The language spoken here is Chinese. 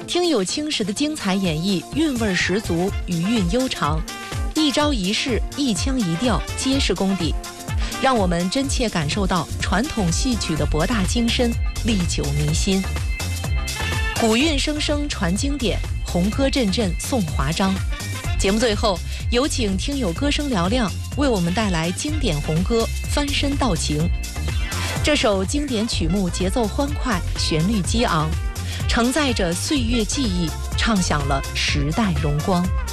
听友青石的精彩演绎，韵味十足，余韵悠长，一招一式，一腔一调，皆是功底，让我们真切感受到传统戏曲的博大精深，历久弥新。古韵声声传经典，红歌阵阵颂华章。节目最后，有请听友歌声嘹亮，为我们带来经典红歌《翻身道情》。这首经典曲目节奏欢快，旋律激昂，承载着岁月记忆，唱响了时代荣光。